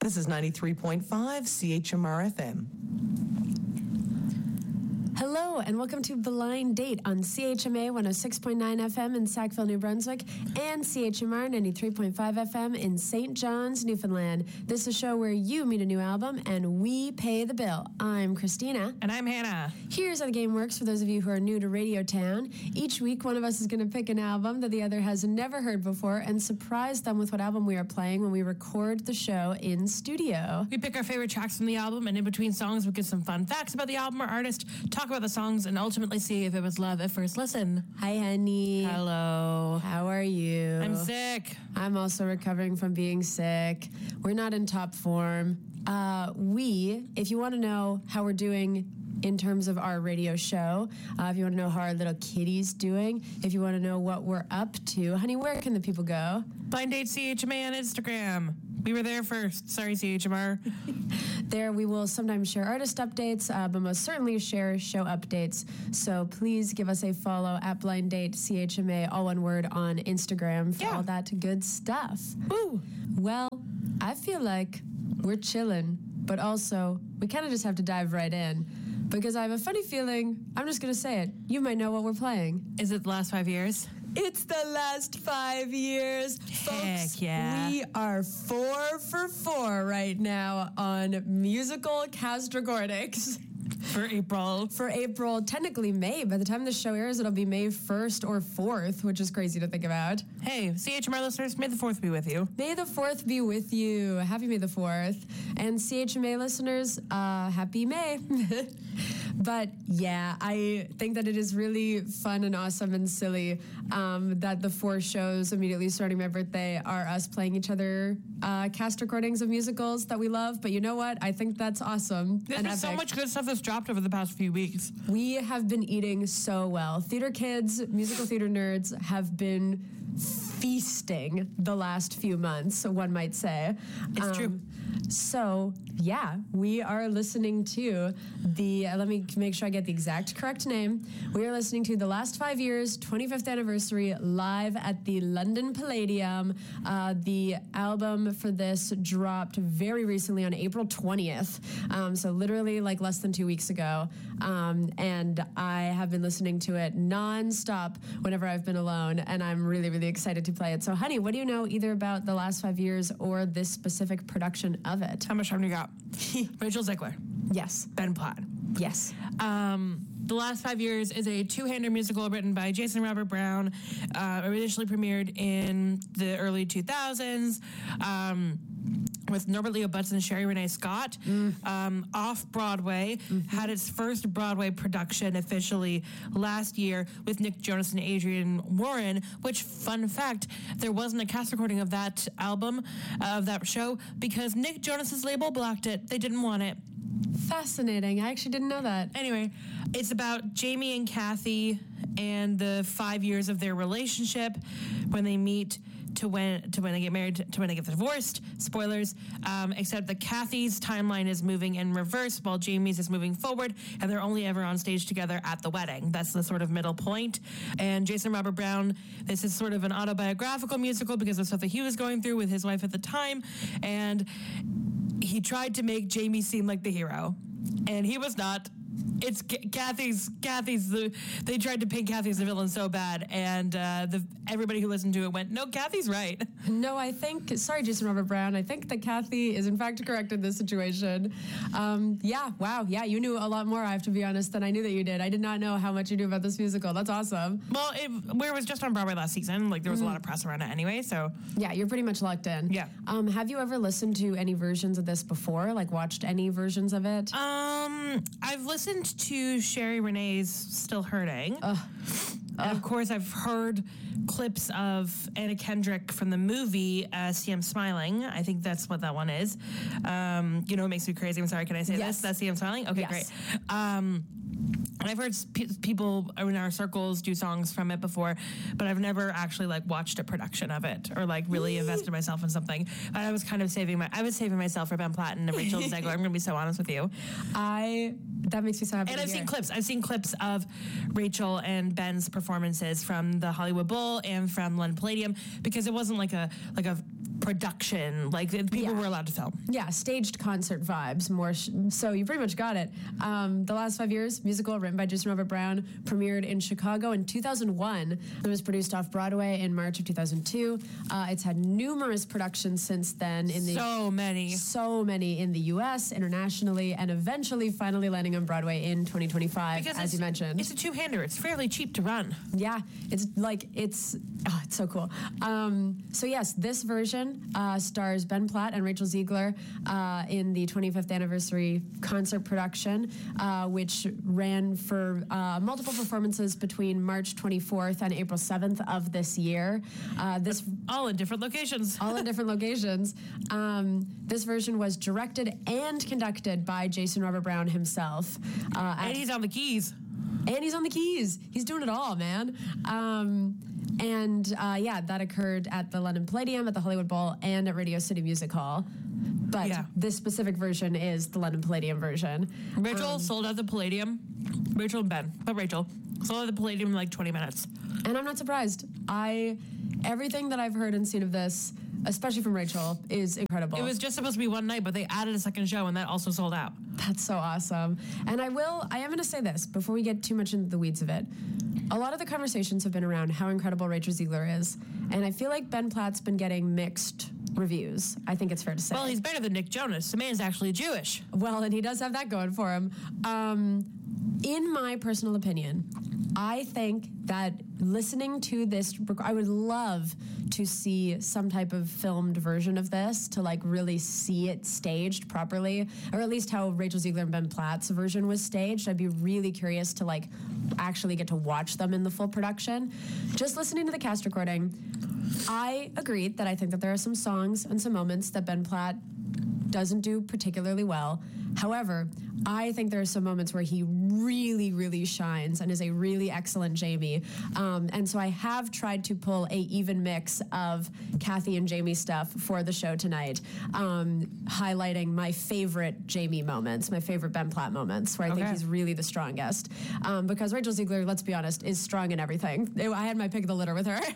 This is 93.5 CHMR FM. Hello, and welcome to Blind Date on CHMA 106.9 FM in Sackville, New Brunswick, and CHMR 93.5 FM in St. John's, Newfoundland. This is a show where you meet a new album, and we pay the bill. I'm Christina. And I'm Hannah. Here's how the game works for those of you who are new to Radio Town. Each week, one of us is going to pick an album that the other has never heard before and surprise them with what album we are playing when we record the show in studio. We pick our favorite tracks from the album, and in between songs, we'll give some fun facts about the album or artist, talk about the songs, and ultimately see if it was love at first listen. Hi, honey. Hello. How are you? I'm sick. I'm also recovering from being sick. We're not in top form. If you want to know how we're doing in terms of our radio show, if you want to know how our little kitty's doing, if you want to know what we're up to, honey, where can the people go? Blind Date CHMA on Instagram. We were there first. Sorry, CHMR. There we will sometimes share artist updates, but most certainly share show updates. So please give us a follow at Blind Date CHMA, all one word, on Instagram for all that good stuff. Woo! Well, I feel like we're chilling, but also we kind of just have to dive right in because I have a funny feeling, I'm just going to say it, you might know what we're playing. Is it the last 5 years? It's the last 5 years. Heck Folks, yeah. we are 4 for 4 right now on musical Castrogordics. For April. For April, technically May. By the time this show airs, it'll be May 1st or 4th, which is crazy to think about. Hey, CHMR listeners, may the 4th be with you. May the 4th be with you. Happy May the 4th. And CHMA listeners, happy May. But yeah, I think that it is really fun and awesome and silly that the 4 shows immediately starting my birthday are us playing each other cast recordings of musicals that we love. But you know what? I think that's awesome. There's so much good stuff that's dropped over the past few weeks. We have been eating so well. Theater kids, musical theater nerds have been feasting the last few months, one might say. It's true. So, yeah, we are listening to let me make sure I get the exact correct name. We are listening to The Last 5 Years, 25th Anniversary, live at the London Palladium. The album for this dropped very recently on April 20th, so literally like less than 2 weeks ago. And I have been listening to it nonstop whenever I've been alone, and I'm really, really excited to play it. So, honey, what do you know either about The Last 5 Years or this specific production of it? How much time do you got? Rachel Zegler. Yes. Ben Platt. Yes. The Last 5 Years is a two-hander musical written by Jason Robert Brown, initially premiered in the early 2000s, with Norbert Leo Butz and Sherry Renee Scott, off-Broadway, had its first Broadway production officially last year with Nick Jonas and Adrienne Warren, which, fun fact, there wasn't a cast recording of that album, of that show, because Nick Jonas's label blocked it. They didn't want it. Fascinating. I actually didn't know that. Anyway, it's about Jamie and Kathy and the 5 years of their relationship, when they meet to when they get married to when they get divorced. Spoilers. Except that Kathy's timeline is moving in reverse while Jamie's is moving forward, and they're only ever on stage together at the wedding. That's the sort of middle point. And Jason Robert Brown, this is sort of an autobiographical musical because of stuff that he was going through with his wife at the time, and he tried to make Jamie seem like the hero, and he was not. It's Kathy's. They tried to paint Kathy as the villain so bad, and everybody who listened to it went, "No, Kathy's right." No, sorry, Jason Robert Brown. I think that Kathy is in fact correct in this situation. Yeah, you knew a lot more, I have to be honest, than I knew that you did. I did not know how much you knew about this musical. That's awesome. Well, it was just on Broadway last season. Like, there was a lot of press around it anyway, so. Yeah, you're pretty much locked in. Yeah. Have you ever listened to any versions of this before? Like, watched any versions of it? I've listened to Sherry Renee's Still Hurting. And of course, I've heard clips of Anna Kendrick from the movie See I'm Smiling. I think that's what that one is. It makes me crazy. I'm sorry, can I say this? That's See I'm Smiling? Okay, yes. Great. And I've heard people in our circles do songs from it before, but I've never actually watched a production of it or really invested myself in something. And I was kind of saving myself for Ben Platt and Rachel Zegler. I'm going to be so honest with you. That makes me so happy. And I've seen clips of Rachel and Ben's performances from the Hollywood Bowl and from London Palladium, because it wasn't like a production. Like people were allowed to film. Yeah, staged concert vibes more. So you pretty much got it. The Last 5 Years musical, written by Jason Robert Brown, premiered in Chicago in 2001. It was produced off Broadway in March of 2002. It's had numerous productions since then. So many in the U.S., internationally, and eventually finally landing on Broadway in 2025, because as you mentioned. It's a two-hander. It's fairly cheap to run. Yeah, it's so cool. So yes, this version stars Ben Platt and Rachel Ziegler in the 25th anniversary concert production, which ran for multiple performances between March 24th and April 7th of this year. All in different locations. This version was directed and conducted by Jason Robert Brown himself. And he's on the keys. He's doing it all, man. That occurred at the London Palladium, at the Hollywood Bowl, and at Radio City Music Hall. But this specific version is the London Palladium version. Rachel sold out the Palladium. Rachel and Ben, but Rachel sold out the Palladium in like 20 minutes. And I'm not surprised. Everything that I've heard and seen of this, especially from Rachel, is incredible. It was just supposed to be one night, but they added a second show, and that also sold out. That's so awesome. And I am going to say this before we get too much into the weeds of it. A lot of the conversations have been around how incredible Rachel Ziegler is, and I feel like Ben Platt's been getting mixed reviews. I think it's fair to say. Well, he's better than Nick Jonas. The man's actually Jewish. Well, and he does have that going for him. In my personal opinion, I think that listening to this, I would love to see some type of filmed version of this to like really see it staged properly, or at least how Rachel Ziegler and Ben Platt's version was staged. I'd be really curious to like actually get to watch them in the full production. Just listening to the cast recording, I agreed that I think that there are some songs and some moments that Ben Platt doesn't do particularly well. However, I think there are some moments where he really, really shines and is a really excellent Jamie. And so I have tried to pull a even mix of Kathy and Jamie stuff for the show tonight, highlighting my favorite Jamie moments, my favorite Ben Platt moments, where I think he's really the strongest. Because Rachel Ziegler, let's be honest, is strong in everything. I had my pick of the litter with her.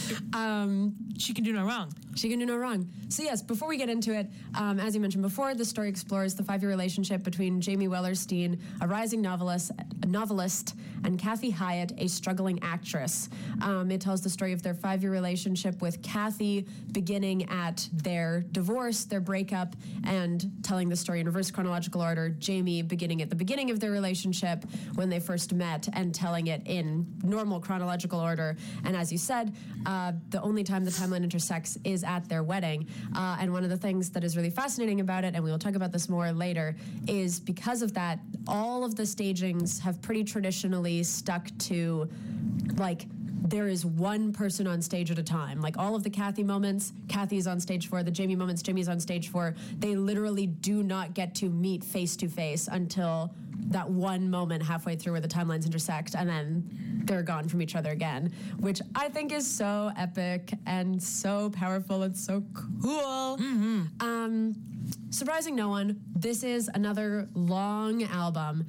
She can do no wrong. So yes, before we get into it, as you mentioned before, the story explores the 5-year relationship between Jamie Wellerstein, a rising novelist, and Kathy Hyatt, a struggling actress. It tells the story of their 5-year relationship, with Kathy beginning at their divorce, their breakup, and telling the story in reverse chronological order. Jamie beginning at the beginning of their relationship when they first met, and telling it in normal chronological order. And as you said, the only time the timeline intersects is at their wedding. And one of the things that is really fascinating about it, and we will talk about this more later, is because of that, all of the stagings have pretty traditionally stuck to, like, there is one person on stage at a time. Like, all of the Kathy moments, Kathy is on stage for. The Jamie moments, Jamie's on stage for. They literally do not get to meet face to face until that one moment halfway through where the timelines intersect, and then they're gone from each other again, which I think is so epic and so powerful and so cool. Mm-hmm. Surprising no one, this is another long album.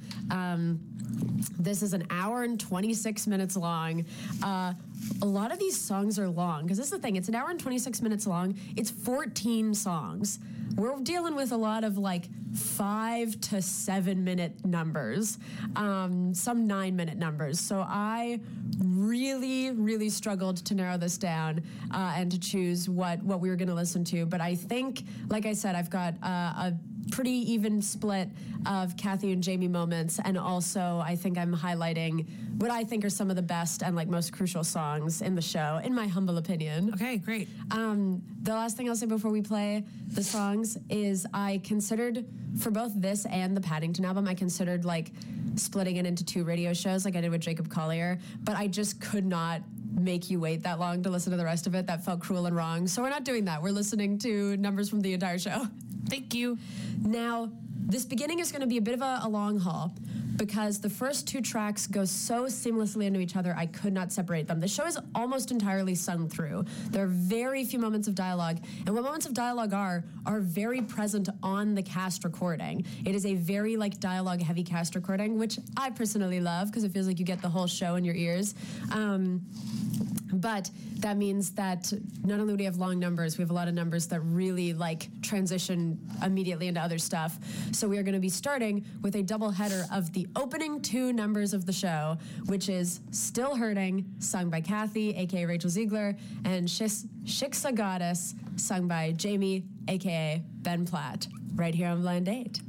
This is an hour and 26 minutes long. A lot of these songs are long, because this is the thing, it's an hour and 26 minutes long. It's 14 songs. We're dealing with a lot of like 5 to 7 minute numbers, some 9-minute numbers. So I really, really struggled to narrow this down and to choose what we were going to listen to. But I think, like I said, I've got a pretty even split of Kathy and Jamie moments, and also I think I'm highlighting what I think are some of the best and like most crucial songs in the show, in my humble opinion. Okay, great. The last thing I'll say before we play the songs is I considered, for both this and the Paddington album, I considered like splitting it into 2 radio shows like I did with Jacob Collier, but I just could not make you wait that long to listen to the rest of it. That felt cruel and wrong. So we're not doing that. We're listening to numbers from the entire show. Thank you. Now, this beginning is going to be a bit of a long haul, because the first 2 tracks go so seamlessly into each other, I could not separate them. The show is almost entirely sung through. There are very few moments of dialogue, and what moments of dialogue are very present on the cast recording. It is a very like dialogue-heavy cast recording, which I personally love, because it feels like you get the whole show in your ears. But that means that not only do we have long numbers, we have a lot of numbers that really like transition immediately into other stuff. So we are going to be starting with a double header of the opening 2 numbers of the show, which is Still Hurting, sung by Kathy, aka Rachel Ziegler, and Shiksa Goddess, sung by Jamie, aka Ben Platt, right here on Blind Date.